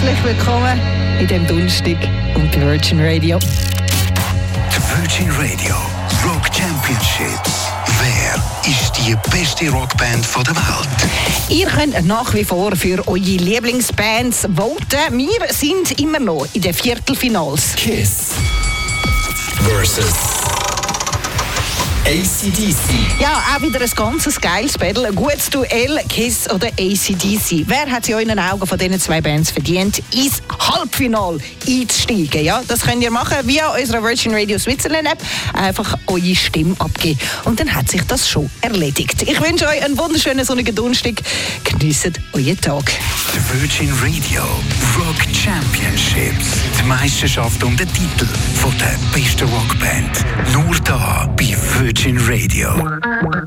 Herzlich willkommen in dem Donnerstag und bei Virgin Radio. Die Virgin Radio Rock Championships. Wer ist die beste Rockband der Welt? Ihr könnt nach wie vor für eure Lieblingsbands voten. Wir sind immer noch in den Viertelfinals. Kiss versus AC/DC. Ja, auch wieder ein ganzes geiles Battle. Ein gutes Duell, Kiss oder AC/DC. Wer hat es in euren Augen von diesen zwei Bands verdient, ins Halbfinale einzusteigen? Ja, das könnt ihr machen via unserer Virgin Radio Switzerland App. Einfach eure Stimme abgeben. Und dann hat sich das schon erledigt. Ich wünsche euch einen wunderschönen sonnigen Donnerstag. Geniessen euren Tag. Die Virgin Radio Rock Championships. Die Meisterschaft um den Titel von der besten Rockband. Nur da bei Virgin Radio.